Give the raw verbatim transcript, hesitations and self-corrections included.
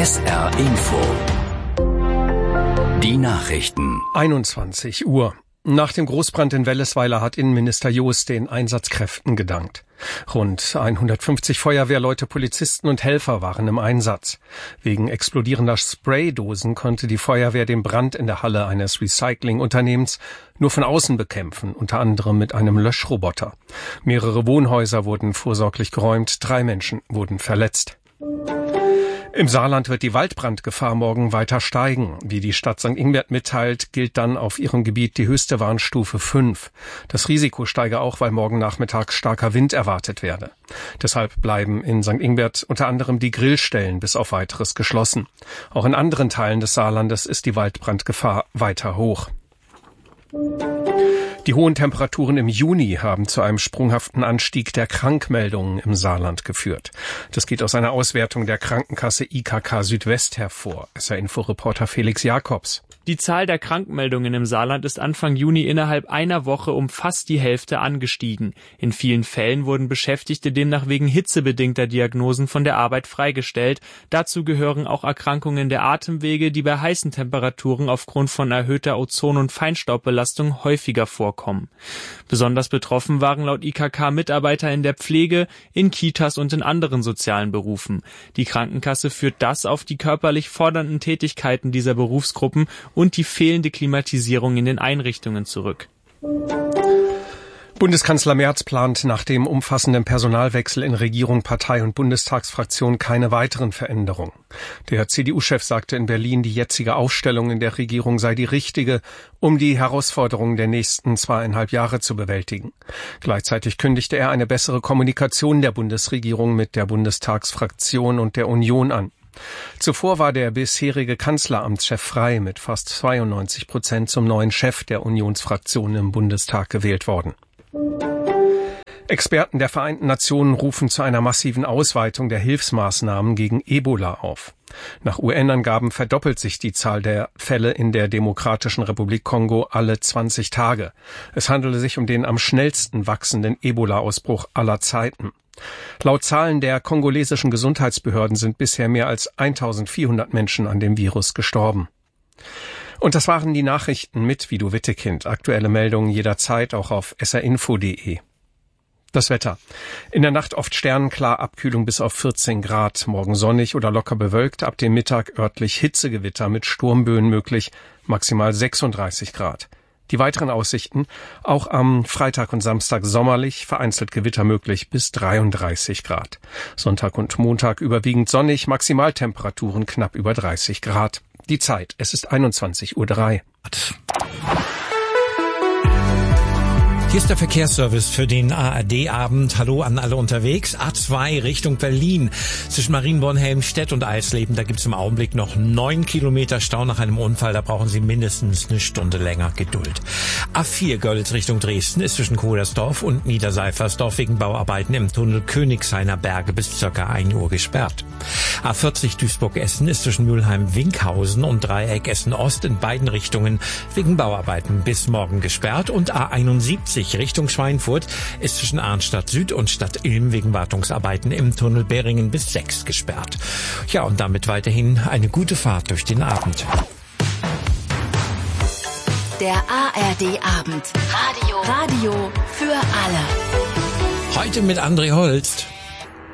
S R Info. Die Nachrichten. einundzwanzig Uhr. Nach dem Großbrand in Wellesweiler hat Innenminister Jost den Einsatzkräften gedankt. Rund hundertfünfzig Feuerwehrleute, Polizisten und Helfer waren im Einsatz. Wegen explodierender Spraydosen konnte die Feuerwehr den Brand in der Halle eines Recyclingunternehmens nur von außen bekämpfen, unter anderem mit einem Löschroboter. Mehrere Wohnhäuser wurden vorsorglich geräumt, drei Menschen wurden verletzt. Im Saarland wird die Waldbrandgefahr morgen weiter steigen. Wie die Stadt Sankt Ingbert mitteilt, gilt dann auf ihrem Gebiet die höchste Warnstufe fünf. Das Risiko steige auch, weil morgen Nachmittag starker Wind erwartet werde. Deshalb bleiben in Sankt Ingbert unter anderem die Grillstellen bis auf Weiteres geschlossen. Auch in anderen Teilen des Saarlandes ist die Waldbrandgefahr weiter hoch. Die hohen Temperaturen im Juni haben zu einem sprunghaften Anstieg der Krankmeldungen im Saarland geführt. Das geht aus einer Auswertung der Krankenkasse I K K Südwest hervor. S R-Info-Reporter Felix Jakobs. Die Zahl der Krankmeldungen im Saarland ist Anfang Juni innerhalb einer Woche um fast die Hälfte angestiegen. In vielen Fällen wurden Beschäftigte demnach wegen hitzebedingter Diagnosen von der Arbeit freigestellt. Dazu gehören auch Erkrankungen der Atemwege, die bei heißen Temperaturen aufgrund von erhöhter Ozon- und Feinstaubbelastung häufiger vorkommen. Besonders betroffen waren laut I K K Mitarbeiter in der Pflege, in Kitas und in anderen sozialen Berufen. Die Krankenkasse führt das auf die körperlich fordernden Tätigkeiten dieser Berufsgruppen und die fehlende Klimatisierung in den Einrichtungen zurück. Bundeskanzler Merz plant nach dem umfassenden Personalwechsel in Regierung, Partei und Bundestagsfraktion keine weiteren Veränderungen. Der C D U-Chef sagte in Berlin, die jetzige Aufstellung in der Regierung sei die richtige, um die Herausforderungen der nächsten zweieinhalb Jahre zu bewältigen. Gleichzeitig kündigte er eine bessere Kommunikation der Bundesregierung mit der Bundestagsfraktion und der Union an. Zuvor war der bisherige Kanzleramtschef Frey mit fast zweiundneunzig Prozent zum neuen Chef der Unionsfraktion im Bundestag gewählt worden. Experten der Vereinten Nationen rufen zu einer massiven Ausweitung der Hilfsmaßnahmen gegen Ebola auf. Nach U N-Angaben verdoppelt sich die Zahl der Fälle in der Demokratischen Republik Kongo alle zwanzig Tage. Es handele sich um den am schnellsten wachsenden Ebola-Ausbruch aller Zeiten. Laut Zahlen der kongolesischen Gesundheitsbehörden sind bisher mehr als eintausendvierhundert Menschen an dem Virus gestorben. Und das waren die Nachrichten mit Vido Wittekind. Aktuelle Meldungen jederzeit auch auf s r info punkt d e. Das Wetter. In der Nacht oft sternenklar, Abkühlung bis auf vierzehn Grad. Morgen sonnig oder locker bewölkt, ab dem Mittag örtlich Hitzegewitter mit Sturmböen möglich, maximal sechsunddreißig Grad. Die weiteren Aussichten, auch am Freitag und Samstag sommerlich, vereinzelt Gewitter möglich bis dreiunddreißig Grad. Sonntag und Montag überwiegend sonnig, Maximaltemperaturen knapp über dreißig Grad. Die Zeit, es ist einundzwanzig Uhr drei. Hier ist der Verkehrsservice für den A R D-Abend. Hallo an alle unterwegs. A zwei Richtung Berlin. Zwischen Marienborn-Helmstedt und Eisleben, da gibt es im Augenblick noch neun Kilometer Stau nach einem Unfall. Da brauchen Sie mindestens eine Stunde länger Geduld. A vier Görlitz Richtung Dresden ist zwischen Kohlersdorf und Niederseifersdorf wegen Bauarbeiten im Tunnel Königshainer Berge bis circa ein Uhr gesperrt. A vierzig Duisburg-Essen ist zwischen Mülheim-Winkhausen und Dreieck Essen-Ost in beiden Richtungen wegen Bauarbeiten bis morgen gesperrt. Und A einundsiebzig Richtung Schweinfurt ist zwischen Arnstadt Süd und Stadt Ilm wegen Wartungsarbeiten im Tunnel Beringen bis sechs gesperrt. Ja, und damit weiterhin eine gute Fahrt durch den Abend. Der A R D-Abend. Radio. Radio für alle. Heute mit André Holst.